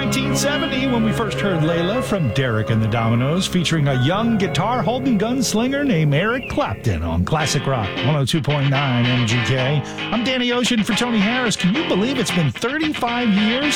1970 when we first heard Layla from Derek and the Dominoes, featuring a young guitar-holding gunslinger named Eric Clapton on Classic Rock 102.9 MGK. I'm Danny Ocean for Tony Harris. Can you believe it's been 35 years